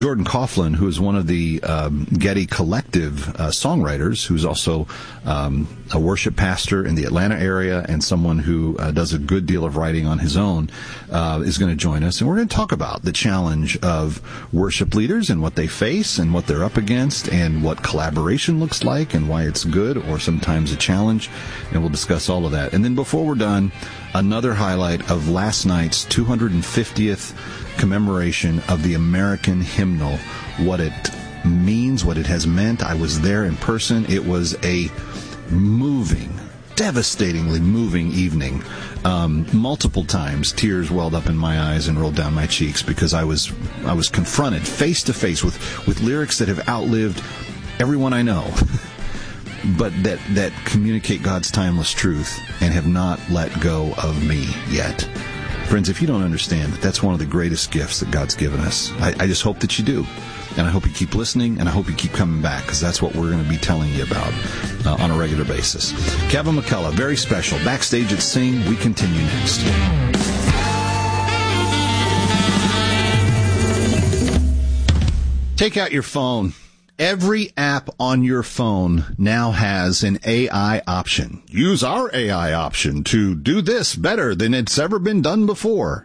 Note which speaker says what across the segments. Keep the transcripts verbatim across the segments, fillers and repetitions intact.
Speaker 1: Jordan Coughlin, who is one of the um, Getty Collective uh, songwriters, who's also um, a worship pastor in the Atlanta area and someone who uh, does a good deal of writing on his own, uh, is going to join us. And we're going to talk about the challenge of worship leaders and what they face and what they're up against and what collaboration looks like and why it's good or sometimes a challenge. And we'll discuss all of that. And then before we're done, another highlight of last night's two hundred fiftieth commemoration of the American hymnal, what it means, what it has meant. I was there in person. It was a moving, devastatingly moving evening. Um, multiple times, tears welled up in my eyes and rolled down my cheeks because I was I was confronted face to face with with lyrics that have outlived everyone I know, but that that communicate God's timeless truth and have not let go of me yet. Friends, if you don't understand that that's one of the greatest gifts that God's given us, I, I just hope that you do. And I hope you keep listening, and I hope you keep coming back, because that's what we're going to be telling you about uh, on a regular basis. Kevin McCullough, very special. Backstage at Sing, we continue next. Take out your phone. Every app on your phone now has an A I option. Use our A I option to do this better than it's ever been done before.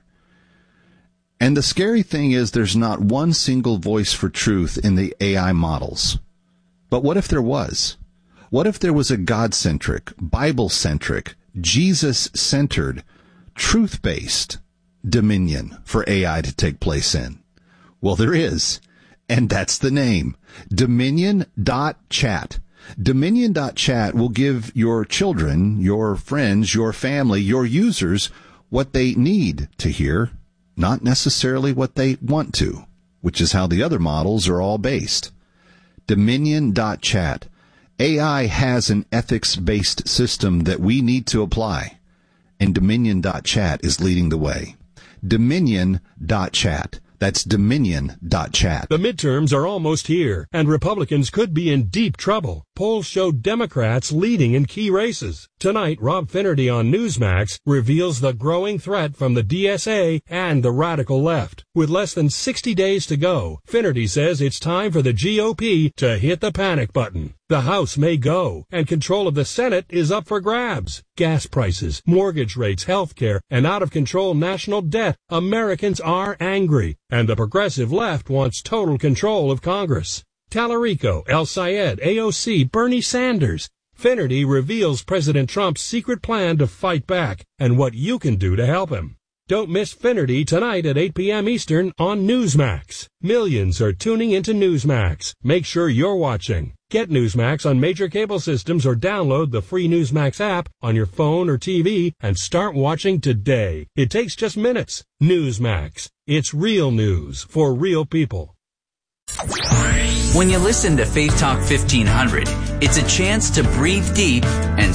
Speaker 1: And the scary thing is there's not one single voice for truth in the A I models. But what if there was? What if there was a God-centric, Bible-centric, Jesus-centered, truth-based dominion for A I to take place in? Well, there is. And that's the name, Dominion dot chat. Dominion dot chat will give your children, your friends, your family, your users what they need to hear, not necessarily what they want to, which is how the other models are all based. Dominion dot chat. A I has an ethics-based system that we need to apply, and Dominion dot chat is leading the way. Dominion dot chat. That's Dominion dot chat.
Speaker 2: The midterms are almost here, and Republicans could be in deep trouble. Polls show Democrats leading in key races. Tonight, Rob Finnerty on Newsmax reveals the growing threat from the D S A and the radical left. With less than sixty days to go, Finnerty says it's time for the G O P to hit the panic button. The House may go, and control of the Senate is up for grabs. Gas prices, mortgage rates, health care, and out-of-control national debt. Americans are angry, and the progressive left wants total control of Congress. Tallarico, El Sayed, A O C, Bernie Sanders. Finnerty reveals President Trump's secret plan to fight back and what you can do to help him. Don't miss Finnerty tonight at eight p.m. Eastern on Newsmax. Millions are tuning into Newsmax. Make sure you're watching. Get Newsmax on major cable systems or download the free Newsmax app on your phone or T V and start watching today. It takes just minutes. Newsmax. It's real news for real people.
Speaker 3: When you listen to Faith Talk fifteen hundred, it's a chance to breathe deep and